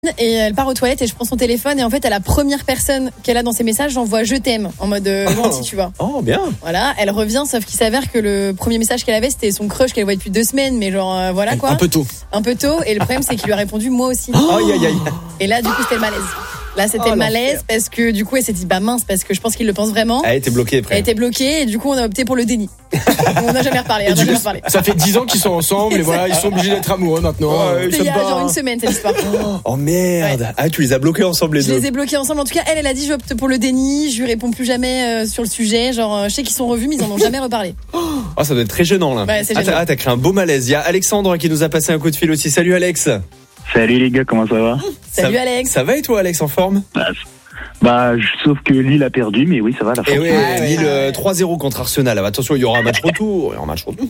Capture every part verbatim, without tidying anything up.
Et elle part aux toilettes et je prends son téléphone et en fait à la première personne qu'elle a dans ses messages j'envoie je t'aime en mode euh, gentil, tu vois. Oh bien. Voilà, elle revient sauf qu'il s'avère que le premier message qu'elle avait c'était son crush qu'elle voit depuis deux semaines mais genre euh, voilà quoi. Un peu tôt. Un peu tôt et le problème c'est qu'il lui a répondu moi aussi. Oh, aïe aïe aïe. Et là du coup c'était le malaise. Là c'était Oh, le malaise l'enfer. parce que du coup elle s'est dit bah mince parce que je pense qu'il le pense vraiment. Elle était bloquée Elle après. était bloquée et du coup on a opté pour le déni. On n'a jamais reparlé, on Et n'a du jamais coup, reparlé. ça fait dix ans qu'ils sont ensemble et voilà, ils sont obligés d'être amoureux maintenant. Ouais, C'était il y a genre une semaine cette histoire. Oh merde. Ah tu les as bloqués ensemble les Je deux. les ai bloqués ensemble. En tout cas, elle, elle a dit je opte pour le déni. Je lui réponds plus jamais euh, sur le sujet. Genre, euh, je sais qu'ils sont revus, mais ils en ont jamais reparlé. Oh ça doit être très gênant là. Ouais, c'est ah, gênant. t'as, ah, t'as créé un beau malaise. Il y a Alexandre qui nous a passé un coup de fil aussi. Salut Alex. Salut les gars, comment ça va? Salut ça, Alex. Ça va et toi Alex en forme? Bah, sauf que Lille a perdu, mais oui, ça va, la Et force. oui, ouais, Lille ouais. euh, trois zéro contre Arsenal. Alors, attention, il y aura un match retour. Il y aura un match retour.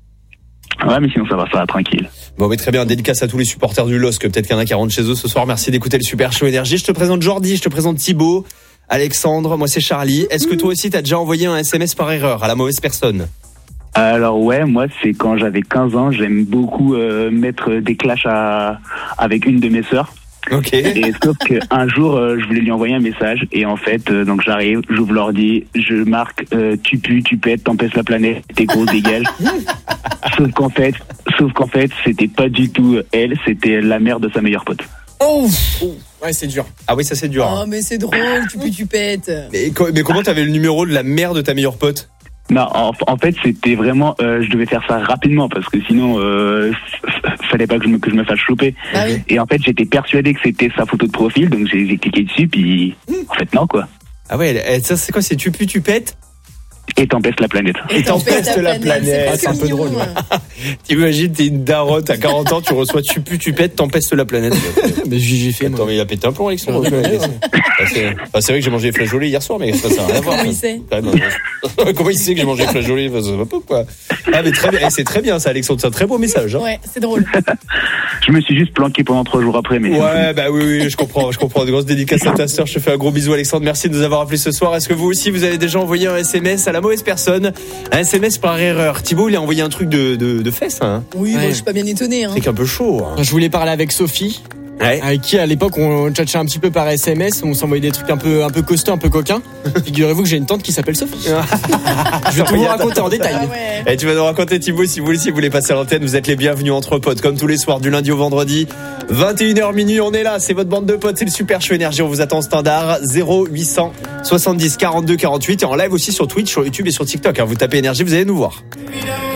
Ouais, mais sinon ça va, ça va, tranquille. Bon, mais très bien. Dédicace à tous les supporters du L O S C. Peut-être qu'il y en a qui rentrent chez eux ce soir. Merci d'écouter le Super Show Énergie. Je te présente Jordi, je te présente Thibaut, Alexandre. Moi, c'est Charlie. Est-ce que toi aussi, t'as déjà envoyé un S M S par erreur à la mauvaise personne? Alors ouais, moi c'est quand j'avais quinze ans, j'aime beaucoup euh, mettre des clashs à... avec une de mes sœurs. Ok. Et sauf qu'un jour, euh, je voulais lui envoyer un message et en fait, euh, donc j'arrive, j'ouvre l'ordi, je marque euh, tu pues, tu pètes, t'empêches la planète, t'es gros, dégage. Sauf qu'en fait, sauf qu'en fait, c'était pas du tout elle, c'était la mère de sa meilleure pote. Oh, ouais, c'est dur. Ah oui, ça c'est dur. Oh, hein. mais c'est drôle. Tu peux, tu pètes. Mais, co- mais comment t'avais le numéro de la mère de ta meilleure pote? Non, en, en fait, c'était vraiment, euh, je devais faire ça rapidement parce que sinon, euh, fallait pas que je me, que je me fasse choper. Bah oui. Et en fait, j'étais persuadé que c'était sa photo de profil, donc j'ai, j'ai cliqué dessus, puis en fait non quoi. Ah ouais, elle- elle- ça c'est quoi? C'est tu pues, tu pètes? Et t'empêches la planète. Et t'empestes la planète. C'est, C'est un peu mignon, drôle, ouais. hein. T'imagines, t'es une darotte à quarante ans, tu reçois tu pues, tu pètes, t'empestes la planète. Mais j'ai j'ai fait, Attends, moi. mais il a pété un plomb, Alexandre. Ouais, ouais, ouais. Ah, c'est, ah, c'est vrai que j'ai mangé des flageolets hier soir, mais ça, ça n'a rien à voir. Comment il sait Ah, non, non. Comment il sait que j'ai mangé des flageolets? Ça va pas, quoi. Ah, mais très bien. Eh, c'est très bien, ça, Alexandre. C'est un très beau message, hein. Ouais, c'est drôle. Je me suis juste planqué pendant trois jours après, mais Ouais, bah oui, oui, je comprends, je comprends. De grosses dédicaces à ta sœur. Je te fais un gros bisou, Alexandre. Merci de nous avoir appelés ce soir. Est-ce que vous aussi, vous avez déjà envoyé un S M S à la mauvaise personne? Un S M S par erreur. Thibaut, il a envoyé un truc de, de, de fesses, hein. Oui, Ouais. moi, je suis pas bien étonnée. Hein. C'est un peu chaud, hein. Je voulais parler avec Sophie, Ouais. avec qui à l'époque on tchatchait un petit peu par S M S, on s'envoyait des trucs un peu un peu costauds, un peu coquins. Figurez-vous que j'ai une tante qui s'appelle Sophie. Je vais tout vous raconter en détail. Ah ouais. Et tu vas nous raconter, Thibaut, si vous voulez, si vous voulez passer à l'antenne, vous êtes les bienvenus entre potes, comme tous les soirs, du lundi au vendredi, vingt et une heures minuit, on est là, c'est votre bande de potes, c'est le Super Show Énergie, on vous attend au standard, zéro huit cent soixante-dix quarante-deux quarante-huit, et en live aussi sur Twitch, sur YouTube et sur TikTok, hein. Vous tapez Énergie, vous allez nous voir.